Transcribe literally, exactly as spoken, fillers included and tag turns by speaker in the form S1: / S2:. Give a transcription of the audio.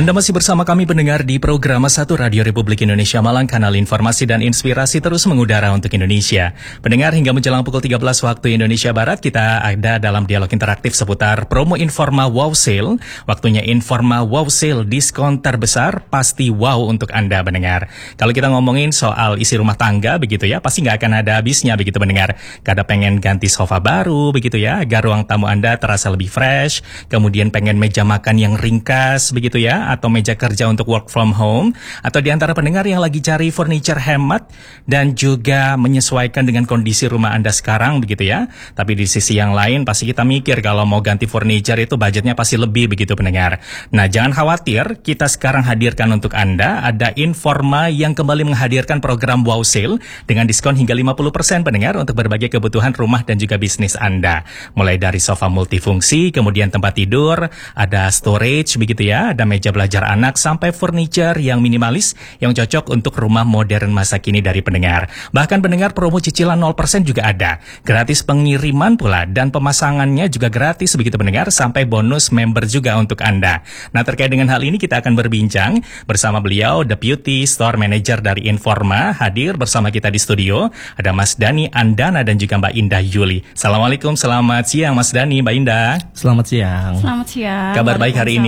S1: Anda masih bersama kami pendengar di program satu Radio Republik Indonesia Malang, kanal informasi dan inspirasi terus mengudara untuk Indonesia. Pendengar, hingga menjelang pukul tiga belas waktu Indonesia Barat, kita ada dalam dialog interaktif seputar promo Informa Wow Sale. Waktunya Informa Wow Sale, diskon terbesar pasti wow untuk Anda pendengar. Kalau kita ngomongin soal isi rumah tangga begitu ya, pasti nggak akan ada habisnya begitu pendengar. Kada pengen ganti sofa baru begitu ya, agar ruang tamu Anda terasa lebih fresh. Kemudian pengen meja makan yang ringkas begitu ya, atau meja kerja untuk work from home, atau di antara pendengar yang lagi cari furniture hemat dan juga menyesuaikan dengan kondisi rumah Anda sekarang begitu ya. Tapi di sisi yang lain pasti kita mikir kalau mau ganti furniture itu budgetnya pasti lebih begitu pendengar. Nah, jangan khawatir, kita sekarang hadirkan untuk Anda ada Informa yang kembali menghadirkan program Wow Sale dengan diskon hingga lima puluh persen pendengar untuk berbagai kebutuhan rumah dan juga bisnis Anda. Mulai dari sofa multifungsi, kemudian tempat tidur, ada storage begitu ya, ada meja belajar anak, sampai furniture yang minimalis yang cocok untuk rumah modern masa kini dari pendengar. Bahkan pendengar, promo cicilan nol persen juga ada. Gratis pengiriman pula dan pemasangannya juga gratis begitu pendengar, sampai bonus member juga untuk Anda. Nah, terkait dengan hal ini kita akan berbincang bersama beliau, Deputy Store Manager dari Informa, hadir bersama kita di studio. Ada Mas Dani Andana dan juga Mbak Indah Yuli. Assalamualaikum, selamat siang Mas Dani, Mbak Indah.
S2: Selamat siang.
S3: Selamat siang.
S1: Kabar baik hari ini?